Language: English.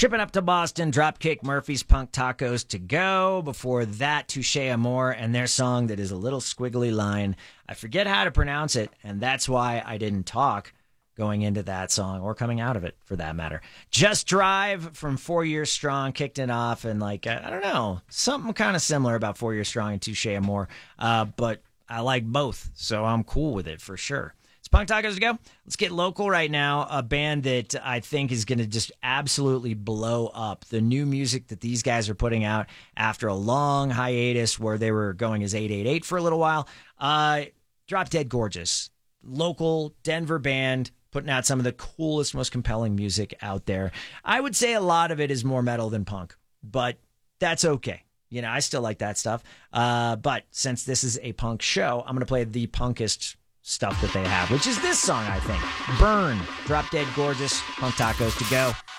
Shipping up to Boston, Dropkick Murphys, Punk Tacos to go. Before that, Touche Amore and their song that is a little squiggly line. I forget how to pronounce it, and that's why I didn't talk going into that song or coming out of it, for that matter. Just Drive from 4 Years Strong kicked it off, and I don't know, something kind of similar about 4 Years Strong and Touche Amore, but I like both, so I'm cool with it for sure. It's Punk Tacos to go. Let's get local right now. A band that I think is going to just absolutely blow up. The new music that these guys are putting out after a long hiatus where they were going as 888 for a little while. Drop Dead Gorgeous. Local Denver band putting out some of the coolest, most compelling music out there. I would say a lot of it is more metal than punk, but that's okay. I still like that stuff. But since this is a punk show, I'm going to play the punkest stuff that they have, which is this song, I think. Burn. Drop Dead Gorgeous. Punk Tacos to go.